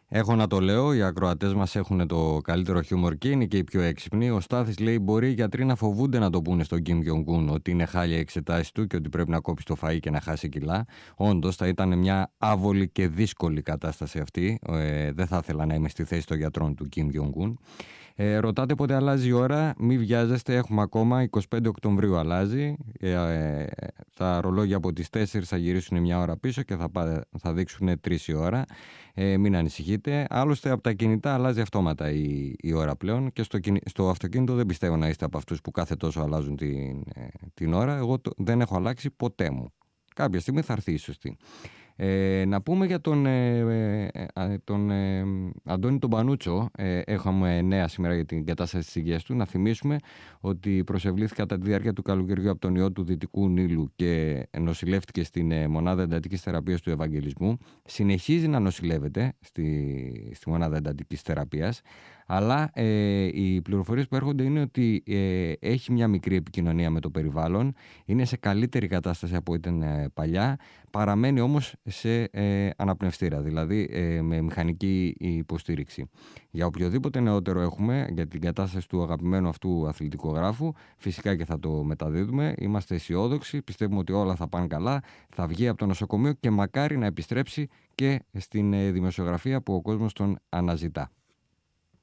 Έχω να το λέω, οι ακροατές μας έχουν το καλύτερο χιούμορ και είναι και οι πιο έξυπνοι. Ο Στάθης λέει: μπορεί οι γιατροί να φοβούνται να το πούνε στον Κιμ Γιονγκούν ότι είναι χάλια η εξετάση του και ότι πρέπει να κόψει το φαΐ και να χάσει κιλά. Όντως, θα ήταν μια άβολη και δύσκολη κατάσταση αυτή. Δεν θα ήθελα να είμαι στη θέση των γιατρών του Κιμ Γιονγκούν. Ρωτάτε πότε αλλάζει η ώρα. Μη βιάζεστε, έχουμε ακόμα. 25 Οκτωβρίου αλλάζει. Τα ρολόγια από τις 4 θα γυρίσουν μια ώρα πίσω και θα δείξουν 3 η ώρα. Μην ανησυχείτε. Άλλωστε, από τα κινητά αλλάζει αυτόματα η ώρα πλέον και στο αυτοκίνητο δεν πιστεύω να είστε από αυτούς που κάθε τόσο αλλάζουν την ώρα. Εγώ δεν έχω αλλάξει ποτέ μου. Κάποια στιγμή θα έρθει η σωστή. Να πούμε για τον Αντώνη τον Πανούτσο. Έχουμε νέα σήμερα για την κατάσταση της υγείας του. Να θυμίσουμε ότι προσευλήθη κατά τη διάρκεια του καλοκαιριού από τον ιό του Δυτικού Νείλου και νοσηλεύτηκε στην μονάδα εντατικής θεραπείας του Ευαγγελισμού. Συνεχίζει να νοσηλεύεται στη μονάδα εντατικής θεραπείας, αλλά οι πληροφορίες που έρχονται είναι ότι έχει μια μικρή επικοινωνία με το περιβάλλον, είναι σε καλύτερη κατάσταση από ήταν παλιά, παραμένει όμως σε αναπνευστήρα, δηλαδή με μηχανική υποστήριξη. Για οποιοδήποτε νεότερο έχουμε για την κατάσταση του αγαπημένου αυτού αθλητικογράφου, φυσικά και θα το μεταδίδουμε. Είμαστε αισιόδοξοι, πιστεύουμε ότι όλα θα πάνε καλά, θα βγει από το νοσοκομείο και μακάρι να επιστρέψει και στην δημοσιογραφία που ο κόσμος τον αναζητά.